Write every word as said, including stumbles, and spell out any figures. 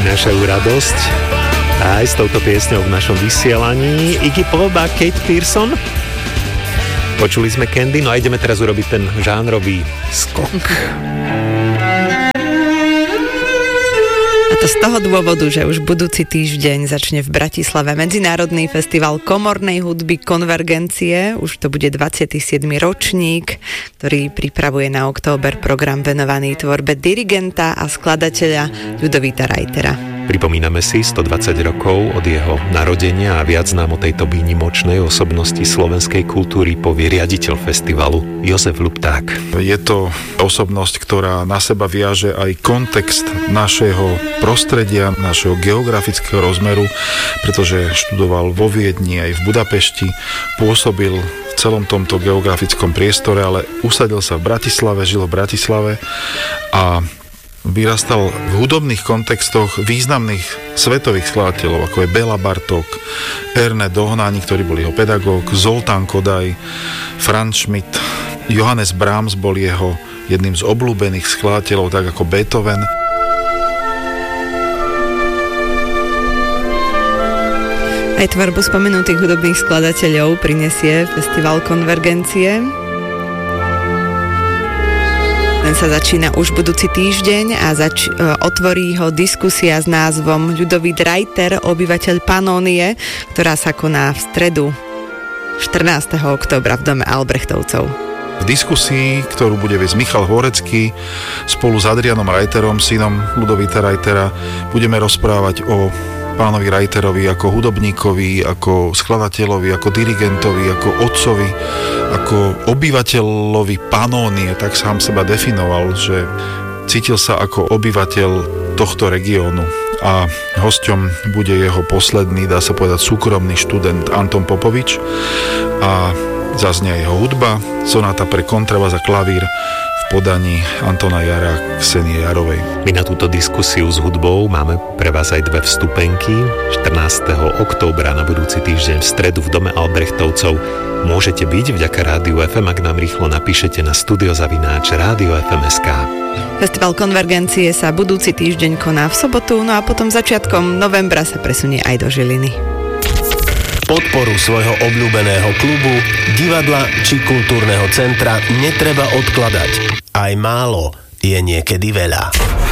prinášajú radosť. Aj s touto piesňou v našom vysielaní Iggy Pop a Kate Pearson. Počuli sme Candy, no a ideme teraz urobiť ten žánrový skok. A to z toho dôvodu, že už budúci týždeň začne v Bratislave Medzinárodný festival komornej hudby Konvergencie. Už to bude dvadsiaty siedmy ročník, ktorý pripravuje na október program venovaný tvorbe dirigenta a skladateľa Ľudovíta Reitera. Pripomíname si stodvadsať rokov od jeho narodenia a viac nám o tejto výnimočnej osobnosti slovenskej kultúry povie riaditeľ festivalu Jozef Lupták. Je to osobnosť, ktorá na seba viaže aj kontext našeho prostredia, našeho geografického rozmeru, pretože študoval vo Viedni aj v Budapešti, pôsobil v celom tomto geografickom priestore, ale usadil sa v Bratislave, žil v Bratislave a vyrastal v hudobných kontextoch významných svetových skladateľov, ako je Béla Bartók, Erne Dohnányi, ktorý bol jeho pedagóg, Zoltán Kodály, Franz Schmidt, Johannes Brahms bol jeho jedným z obľúbených skladateľov, tak ako Beethoven. Aj tvorbu spomenutých hudobných skladateľov prinesie festival Konvergencie. Ten sa začína už budúci týždeň a zač- otvorí ho diskusia s názvom Ľudovít Reiter, obyvateľ Panónie, ktorá sa koná v stredu štrnásteho októbra v dome Albrechtovcov. V diskusii, ktorú bude viesť Michal Horecký spolu s Adrianom Reiterom, synom Ľudovíta Reitera, budeme rozprávať o pánovi Reiterovi ako hudobníkovi, ako skladateľovi, ako dirigentovi, ako otcovi, ako obyvateľovi Panónie, tak sám seba definoval, že cítil sa ako obyvateľ tohto regiónu. A hosťom bude jeho posledný, dá sa povedať, súkromný študent Anton Popovič a zaznie jeho hudba, sonáta pre kontrabas a klavír v podaní Antona Jara a Ksenie Jarovej. My na túto diskusiu s hudbou máme pre vás aj dve vstupenky. štrnásteho októbra na budúci týždeň v stredu v dome Albrechtovcov môžete byť vďaka Rádiu ef em, ak nám rýchlo napíšete na studiozavináč rádio ef em bodka es ká. Festival Konvergencie sa budúci týždeň koná v sobotu, no a potom začiatkom novembra sa presunie aj do Žiliny. Podporu svojho obľúbeného klubu, divadla či kultúrneho centra netreba odkladať. Aj málo je niekedy veľa.